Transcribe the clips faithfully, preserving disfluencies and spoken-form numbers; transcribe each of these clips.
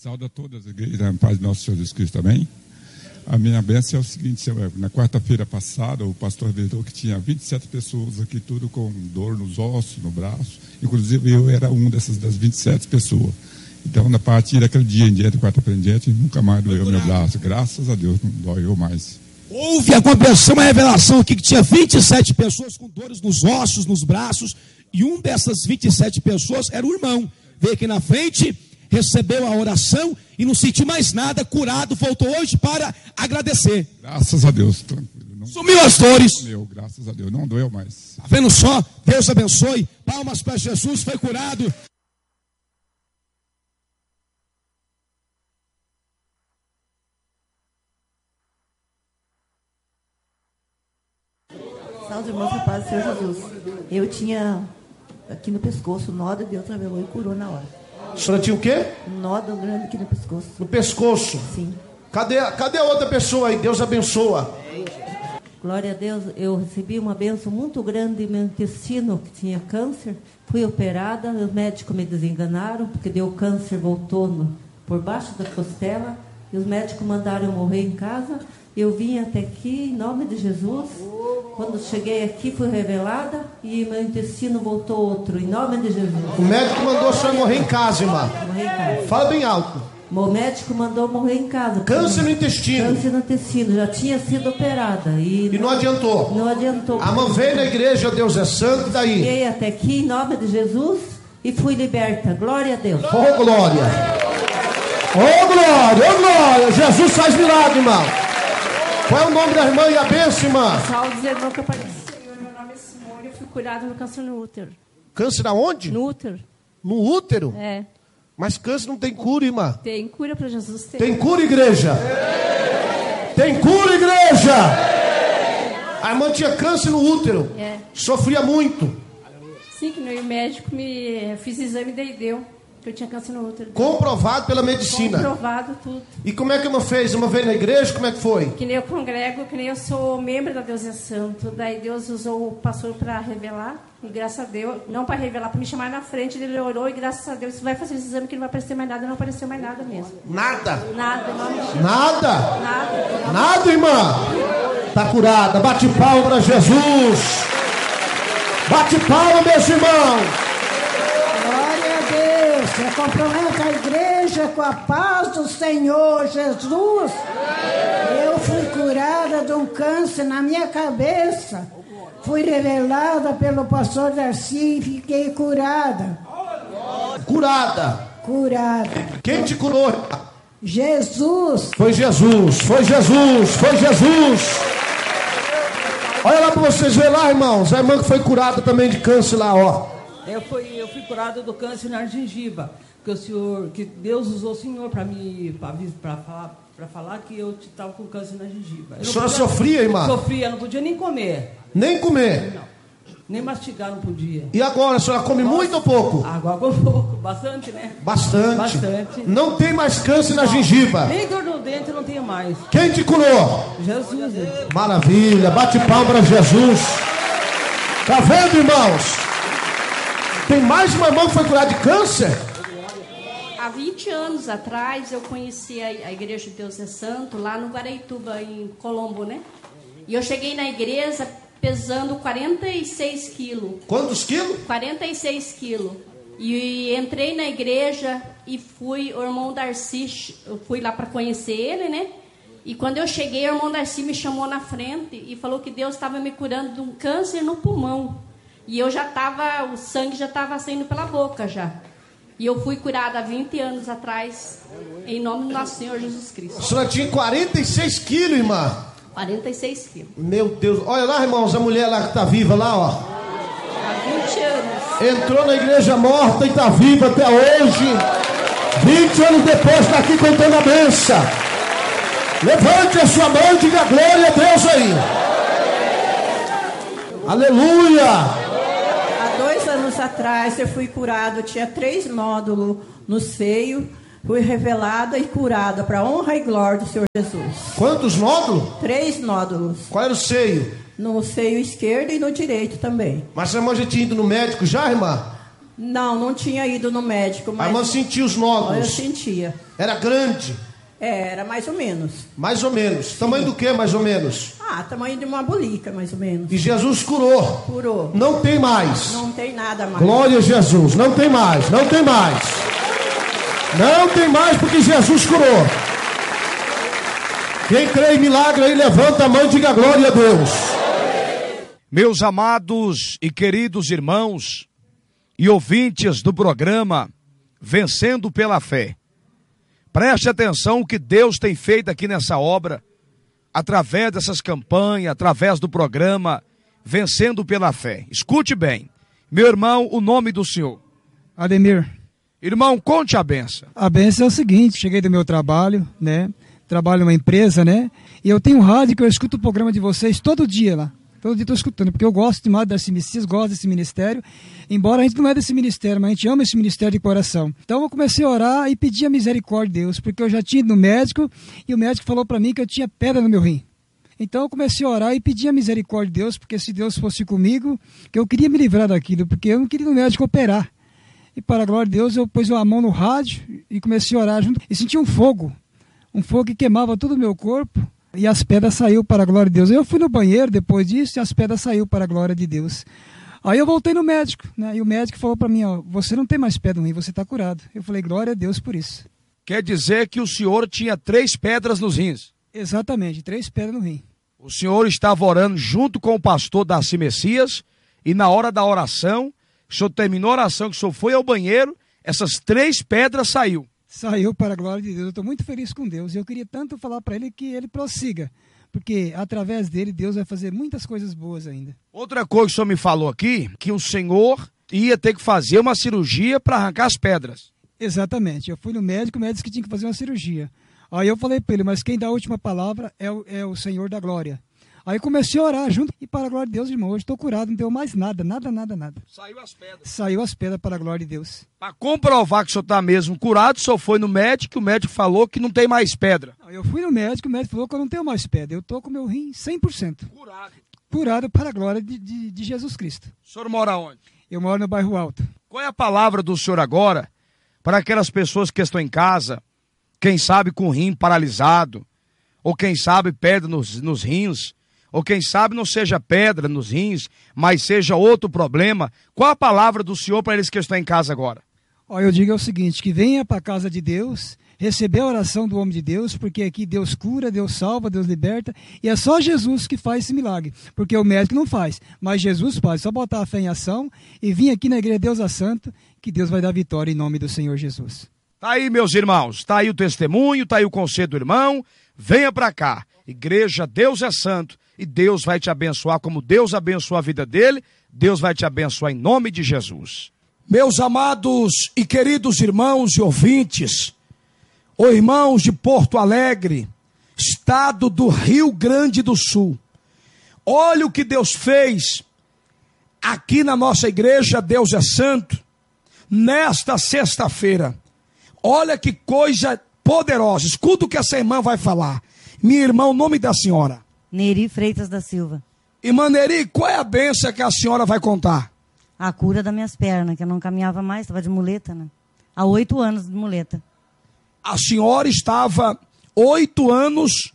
Saúde a todas as igrejas, na paz do nosso Senhor Jesus Cristo também. A minha bênção é o seguinte: na quarta-feira passada, o pastor avisou que tinha vinte e sete pessoas aqui, tudo com dor nos ossos, no braço. Inclusive eu era um dessas das vinte e sete pessoas. Então, na partir daquele dia em diante, quarta-feira em diante, nunca mais doeu meu braço. Graças a Deus, não doeu mais. Houve a conversão, uma revelação aqui que tinha vinte e sete pessoas com dores nos ossos, nos braços, e um dessas vinte e sete pessoas era o irmão. Veio aqui na frente, recebeu a oração e não sentiu mais nada, curado, voltou hoje para agradecer. Graças a Deus, tranquilo. Não... Sumiu as dores. Meu, graças a Deus, não doeu mais. Tá vendo só? Deus abençoe. Palmas para Jesus, foi curado. Salve, irmãos, a paz do Senhor Jesus. Eu tinha aqui no pescoço, nódo, Deus revelou e curou na hora. A senhora tinha o quê? Um nódo grande aqui no pescoço. No pescoço? Sim. Cadê, cadê a outra pessoa aí? Deus abençoa. Glória a Deus, eu recebi uma bênção muito grande. Meu intestino, que tinha câncer, fui operada. Os médicos me desenganaram, porque deu câncer, voltou no, por baixo da costela. E os médicos mandaram eu morrer em casa. Eu vim até aqui, em nome de Jesus. Quando cheguei aqui, fui revelada e meu intestino voltou outro, em nome de Jesus. O médico mandou a senhora morrer em casa, irmã. Morrer em casa. Fala bem alto. O médico mandou morrer em casa. Câncer no intestino. Câncer no intestino, já tinha sido operada. E, e não, não adiantou. Não adiantou. A mãe veio na igreja, Deus é santo, e daí? Cheguei até aqui, em nome de Jesus, e fui liberta. Glória a Deus. Oh, glória. Oh, glória, oh, glória. Jesus faz milagre, irmão. Qual é o nome da irmã e a bênção, irmã? Salve, irmão, que apareceu. Meu nome é Simone, eu fui curada no câncer no útero. Câncer aonde? No útero. No útero? É. Mas câncer não tem cura, irmã. Tem cura para Jesus. Tem. Tem cura, igreja? É. Tem cura, igreja? É. A irmã tinha câncer no útero. É. Sofria muito. Sim, que o médico me fiz exame e daí deu. Que eu tinha câncer no útero. Comprovado pela medicina. Comprovado tudo. E como é que uma fez? Uma veio na igreja? Como é que foi? Que nem eu congrego, que nem eu sou membro da Deus é Santo. Daí Deus usou o pastor para revelar. E graças a Deus, não para revelar, para me chamar na frente. Ele orou e graças a Deus, vai fazer esse exame que não vai aparecer mais nada. Não apareceu mais nada mesmo. Nada? Nada, em nome de Jesus. Nada? Nada. Nada, irmã? Tá curada. Bate palma para Jesus. Bate palma, meus irmãos. Você compromete a igreja com a paz do Senhor Jesus. Eu fui curada de um câncer na minha cabeça. Fui revelada pelo pastor Darcy e fiquei curada. Curada? Curada. Quem te curou? Jesus. Foi Jesus, foi Jesus, foi Jesus. Olha lá para vocês verem lá, irmãos. A irmã que foi curada também de câncer lá, ó. Eu fui, eu fui curado do câncer na gengiva, que o senhor, que Deus usou o senhor para me, para falar, para falar que eu estava com câncer na gengiva. A senhora sofria, irmã? Sofria, não podia nem comer. Nem comer? Não, nem mastigar não podia. E agora, a senhora come Nossa, muito ou pouco? Agora com pouco, bastante, né? Bastante. Bastante. Não tem mais câncer na gengiva? Nem dor no dente não tenho mais. Quem te curou? Jesus. Maravilha, bate palma para Jesus. Tá vendo, irmãos? Tem mais uma irmã que foi curada de câncer? Há vinte anos atrás eu conheci a, a Igreja de Deus é Santo lá no Guaraituba, em Colombo, né? E eu cheguei na igreja pesando quarenta e seis quilos. Quantos quilos? quarenta e seis quilos. E entrei na igreja e fui, o irmão Darcy, eu fui lá para conhecer ele, né? E quando eu cheguei, o irmão Darcy me chamou na frente e falou que Deus estava me curando de um câncer no pulmão. E eu já estava, o sangue já estava saindo pela boca já. E eu fui curada há vinte anos atrás, em nome do nosso Senhor Jesus Cristo. A senhora tinha quarenta e seis quilos, irmã? quarenta e seis quilos. Meu Deus, olha lá, irmãos, a mulher lá que está viva lá, ó. Há vinte anos. Entrou na igreja morta e está viva até hoje. vinte anos depois está aqui contando a benção. Levante a sua mão e diga glória a Deus aí. Aleluia! Há dois anos atrás eu fui curado, eu tinha três nódulos no seio, fui revelada e curada para a honra e glória do Senhor Jesus. Quantos nódulos? Três nódulos. Qual era o seio? No seio esquerdo e no direito também. Mas a irmã já tinha ido no médico já, irmã? Não, não tinha ido no médico. Mas A irmã sentia os nódulos? Eu sentia. Era grande? É, era mais ou menos. Mais ou menos. Sim. Tamanho do que, mais ou menos? Ah, tamanho de uma bolica, mais ou menos. E Jesus curou? Curou. Não tem mais? Não tem nada mais. Glória a Jesus. Não tem mais, não tem mais. Não tem mais porque Jesus curou. Quem crê em milagre aí, levanta a mão e diga glória a Deus. Meus amados e queridos irmãos e ouvintes do programa Vencendo pela Fé, preste atenção o que Deus tem feito aqui nessa obra, através dessas campanhas, através do programa Vencendo pela Fé. Escute bem, meu irmão, o nome do senhor? Ademir. Irmão, conte a benção. A benção é o seguinte, cheguei do meu trabalho, né? Trabalho numa empresa, né? E eu tenho um rádio que eu escuto o programa de vocês todo dia lá. Todo dia estou escutando, porque eu gosto demais das Messias, gosto desse ministério. Embora a gente não é desse ministério, mas a gente ama esse ministério de coração. Então eu comecei a orar e pedir a misericórdia de Deus, porque eu já tinha ido no médico e o médico falou para mim que eu tinha pedra no meu rim. Então eu comecei a orar e pedir a misericórdia de Deus, porque se Deus fosse comigo, que eu queria me livrar daquilo, porque eu não queria ir no médico operar. E para a glória de Deus, eu pus a mão no rádio e comecei a orar junto. E senti um fogo, um fogo que queimava todo o meu corpo. E as pedras saíram para a glória de Deus. Eu fui no banheiro depois disso e as pedras saíram para a glória de Deus. Aí eu voltei no médico, né? E o médico falou para mim, ó, você não tem mais pedra no rim, você está curado. Eu falei, glória a Deus por isso. Quer dizer que o senhor tinha três pedras nos rins? Exatamente, três pedras no rim. O senhor estava orando junto com o pastor Darcy Messias e na hora da oração, o senhor terminou a oração, que o senhor foi ao banheiro, essas três pedras saiu. Saiu para a glória de Deus. Eu estou muito feliz com Deus. Eu queria tanto falar para ele que ele prossiga. Porque através dele, Deus vai fazer muitas coisas boas ainda. Outra coisa que o senhor me falou aqui, que o senhor ia ter que fazer uma cirurgia para arrancar as pedras. Exatamente. Eu fui no médico, o médico disse que tinha que fazer uma cirurgia. Aí eu falei para ele, mas quem dá a última palavra é o, é o Senhor da glória. Aí comecei a orar junto e para a glória de Deus, irmão, hoje estou curado, não deu mais nada, nada, nada, nada. Saiu as pedras. Saiu as pedras para a glória de Deus. Para comprovar que o senhor está mesmo curado, o senhor foi no médico, o médico falou que não tem mais pedra. Eu fui no médico, o médico falou que eu não tenho mais pedra, eu estou com meu rim cem por cento. Curado. Curado para a glória de, de, de Jesus Cristo. O senhor mora onde? Eu moro no bairro Alto. Qual é a palavra do senhor agora para aquelas pessoas que estão em casa, quem sabe com o rim paralisado, ou quem sabe pedra nos, nos rins, ou quem sabe não seja pedra nos rins, mas seja outro problema. Qual a palavra do senhor para eles que estão em casa agora? Olha, eu digo é o seguinte, que venha para a casa de Deus, receber a oração do homem de Deus, porque aqui Deus cura, Deus salva, Deus liberta, e é só Jesus que faz esse milagre, porque o médico não faz, mas Jesus faz, só botar a fé em ação e vir aqui na igreja Deus é Santo, que Deus vai dar vitória em nome do Senhor Jesus. Tá aí, meus irmãos, tá aí o testemunho, tá aí o conselho do irmão, venha para cá, igreja Deus é Santo, e Deus vai te abençoar como Deus abençoou a vida dele, Deus vai te abençoar em nome de Jesus. Meus amados e queridos irmãos e ouvintes, ô irmãos de Porto Alegre, estado do Rio Grande do Sul, olha o que Deus fez aqui na nossa igreja Deus é Santo, nesta sexta-feira. Olha que coisa poderosa, escuta o que essa irmã vai falar. Minha irmã, o nome da senhora? Neri Freitas da Silva. Irmã Neri, qual é a bênção que a senhora vai contar? A cura das minhas pernas, que eu não caminhava mais, estava de muleta, né? Há oito anos de muleta. A senhora estava oito anos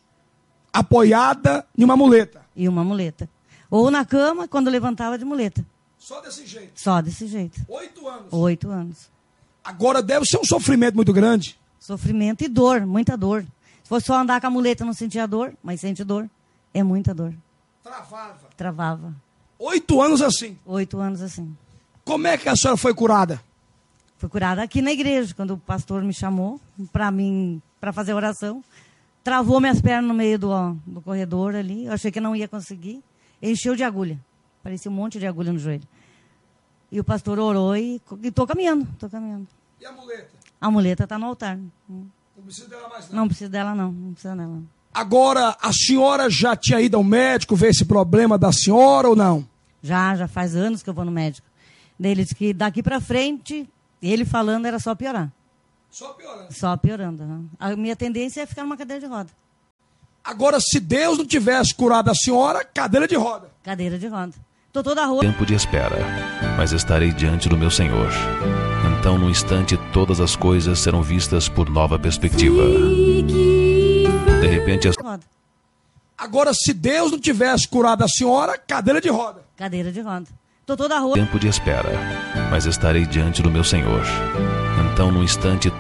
apoiada em uma muleta? E uma muleta. Ou na cama, quando levantava de muleta. Só desse jeito? Só desse jeito. Oito anos? Oito anos. Agora deve ser um sofrimento muito grande. Sofrimento e dor, muita dor. Se fosse só andar com a muleta, não sentia dor, mas sente dor. É muita dor. Travava? Travava. Oito anos assim? Oito anos assim. Como é que a senhora foi curada? Fui curada aqui na igreja, quando o pastor me chamou para mim, para fazer oração. Travou minhas pernas no meio do, ó, do corredor ali. Eu achei que não ia conseguir. Encheu de agulha. Parecia um monte de agulha no joelho. E o pastor orou e estou caminhando. Estou caminhando. E a muleta? A muleta está no altar. Não precisa dela mais não? Não precisa dela não. Não precisa dela não. Agora, a senhora já tinha ido ao médico ver esse problema da senhora ou não? Já, já faz anos que eu vou no médico. Daí ele disse que daqui para frente, ele falando era só piorar. Só piorando? Só piorando. Né? A minha tendência é ficar numa cadeira de roda. Agora, se Deus não tivesse curado a senhora, cadeira de roda. Cadeira de roda. Tô toda roxa. Tempo de espera, mas estarei diante do meu Senhor. Então, num instante, todas as coisas serão vistas por nova perspectiva. De repente, as... Agora, se Deus não tivesse curado a senhora, cadeira de roda. Cadeira de roda. Tô toda roxa. Tempo de espera, mas estarei diante do meu Senhor. Então, num instante,